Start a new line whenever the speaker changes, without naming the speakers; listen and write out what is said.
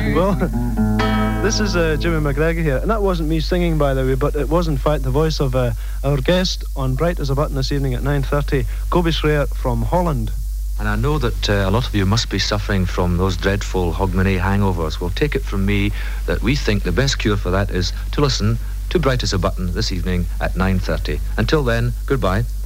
Well, this is Jimmy McGregor here, and that wasn't me singing, by the way, but it was in fact the voice of our guest on Bright as a Button this evening at 9:30, Kobe Schreier from Holland.
And I know that a lot of you must be suffering from those dreadful Hogmanay hangovers. Well, take it from me that we think the best cure for that is to listen to Bright as a Button this evening at 9:30. Until then, goodbye.